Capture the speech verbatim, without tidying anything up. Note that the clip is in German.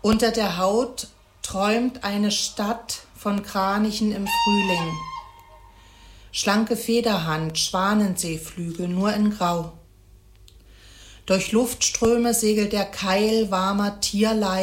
Unter der Haut träumt eine Stadt von Kranichen im Frühling. Schlanke Federhand, Schwanenseeflügel, nur in Grau. Durch Luftströme segelt der Keil warmer Tierleib